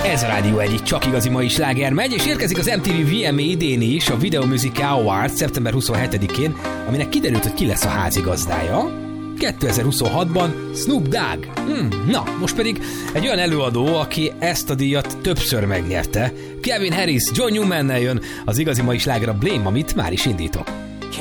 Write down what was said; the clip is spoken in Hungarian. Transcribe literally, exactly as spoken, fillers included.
Ez a Rádió egyik csak igazi mai sláger megy, és érkezik az em té vé vé em á idén is, a Video Music Awards szeptember huszonhetedikén, aminek kiderült, hogy ki lesz a házigazdája. kétezer-huszonhatban Snoop Dogg. Hmm, na, most pedig egy olyan előadó, aki ezt a díjat többször megnyerte. Calvin Harris, John Newman-nel jön az igazi mai sláger, a Blame, amit már is indítok.